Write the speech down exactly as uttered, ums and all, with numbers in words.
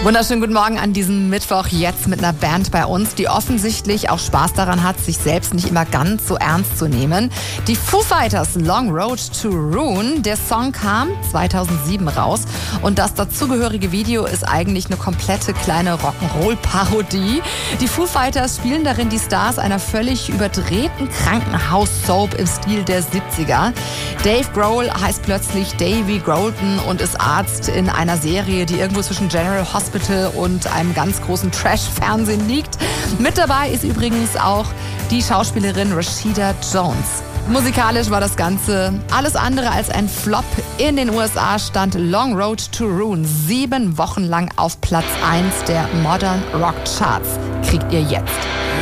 Wunderschönen guten Morgen an diesem Mittwoch, jetzt mit einer Band bei uns, die offensichtlich auch Spaß daran hat, sich selbst nicht immer ganz so ernst zu nehmen. Die Foo Fighters, Long Road to Ruin. Der Song kam zweitausendsieben raus und das dazugehörige Video ist eigentlich eine komplette kleine Rock'n'Roll-Parodie. Die Foo Fighters spielen darin die Stars einer völlig überdrehten Krankenhaus-Soap im Stil der siebziger. Dave Grohl heißt plötzlich Davy Groulton und ist Arzt in einer Serie, die irgendwo zwischen General Hospital und einem ganz großen Trash-Fernsehen liegt. Mit dabei ist übrigens auch die Schauspielerin Rashida Jones. Musikalisch war das Ganze alles andere als ein Flop. In den U S A stand Long Road to Ruin sieben Wochen lang auf Platz eins der Modern Rock Charts. Kriegt ihr jetzt.